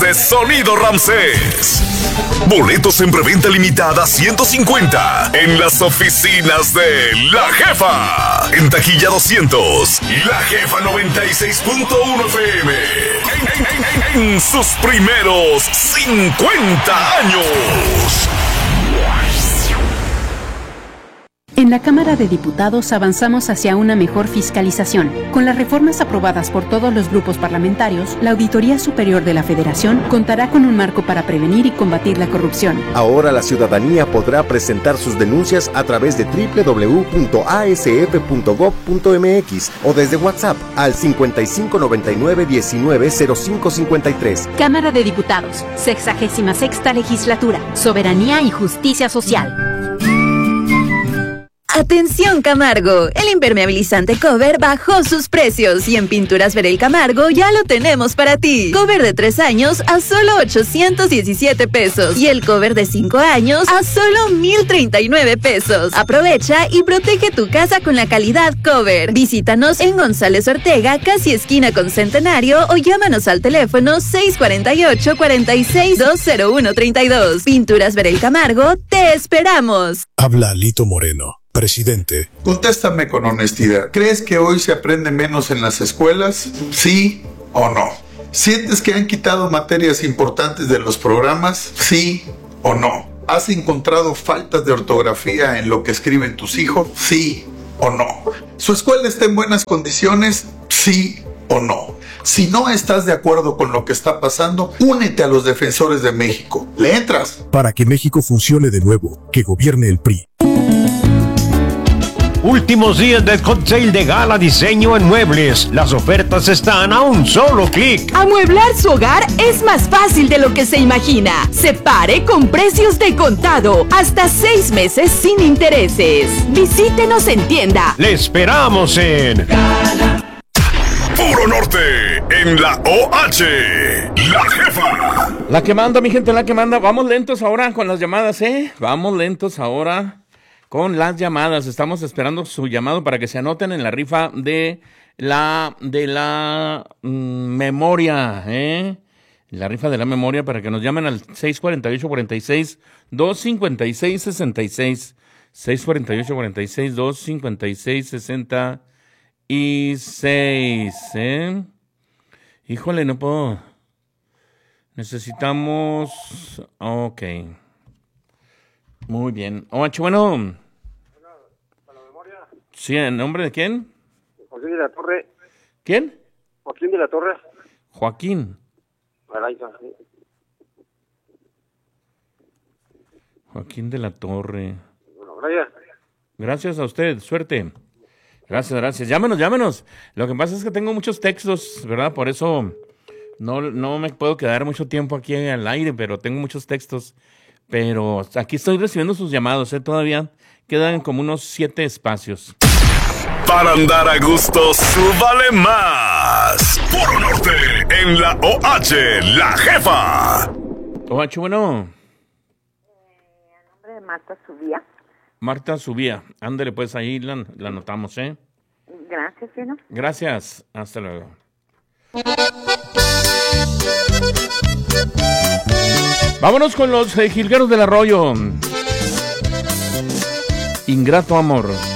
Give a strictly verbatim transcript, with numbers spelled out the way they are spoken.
de Sonido Ramsés. Boletos en preventa limitada ciento cincuenta en las oficinas de La Jefa. En taquilla doscientos, La Jefa noventa y seis punto uno F M. En, en, en, en sus primeros cincuenta años. En la Cámara de Diputados avanzamos hacia una mejor fiscalización. Con las reformas aprobadas por todos los grupos parlamentarios, la Auditoría Superior de la Federación contará con un marco para prevenir y combatir la corrupción. Ahora la ciudadanía podrá presentar sus denuncias a través de doble u doble u doble u punto a s f punto gob punto m x o desde WhatsApp al cincuenta y cinco noventa y nueve diecinueve cero cinco cincuenta y tres. Cámara de Diputados, sexagésima sexta legislatura, soberanía y justicia social. Atención Camargo, el impermeabilizante Cover bajó sus precios y en Pinturas Verel Camargo ya lo tenemos para ti. Cover de tres años a solo ochocientos diecisiete pesos y el cover de cinco años a solo mil treinta y nueve pesos. Aprovecha y protege tu casa con la calidad Cover. Visítanos en González Ortega, casi esquina con Centenario, o llámanos al teléfono seis cuatro ocho, cuatro seis, dos cero uno tres dos. Pinturas Verel Camargo, te esperamos. Habla Lito Moreno, presidente. Contéstame con honestidad. ¿Crees que hoy se aprende menos en las escuelas? ¿Sí o no? ¿Sientes que han quitado materias importantes de los programas? ¿Sí o no? ¿Has encontrado faltas de ortografía en lo que escriben tus hijos? ¿Sí o no? ¿Su escuela está en buenas condiciones? ¿Sí o no? Si no estás de acuerdo con lo que está pasando, únete a los defensores de México. ¿Le entras? Para que México funcione de nuevo, que gobierne el P R I. Últimos días del hot sale de Gala Diseño en Muebles. Las ofertas están a un solo clic. Amueblar su hogar es más fácil de lo que se imagina. Separe con precios de contado, hasta seis meses sin intereses. Visítenos en tienda. Le esperamos en Gala. Puro Norte, en la O H, La Jefa. La que manda, mi gente, la que manda. Vamos lentos ahora con las llamadas, ¿eh? Vamos lentos ahora con las llamadas. Estamos esperando su llamado para que se anoten en la rifa de la de la mm, memoria, ¿eh? La rifa de la memoria, para que nos llamen al seis cuatro ocho, cuatro seis, dos cinco seis, seis seis. seis cuatro ocho, cuatro seis, dos cinco seis, seis seis, ¿eh? Híjole, no puedo. Necesitamos. Ok. Muy bien. Ocho, bueno. ¿Para la memoria? Sí, ¿en nombre de quién? Joaquín de la Torre. ¿Quién? Joaquín de la Torre. Joaquín. Araiza. Joaquín de la Torre. Bueno, gracias. Gracias a usted, suerte. Gracias, gracias. Llámenos, llámenos. Lo que pasa es que tengo muchos textos, ¿verdad? Por eso no, no me puedo quedar mucho tiempo aquí al aire, pero tengo muchos textos. Pero aquí estoy recibiendo sus llamados, ¿eh? Todavía quedan como unos siete espacios. Para andar a gusto, súbale más. Puro Norte, en la O H, La Jefa. O H, bueno. Eh, a nombre de Marta Subía. Marta Subía. Ándale, pues ahí la, la anotamos, ¿eh? Gracias, Gino. Gracias. Hasta luego. Vámonos con los eh, jilgueros del arroyo. Ingrato amor.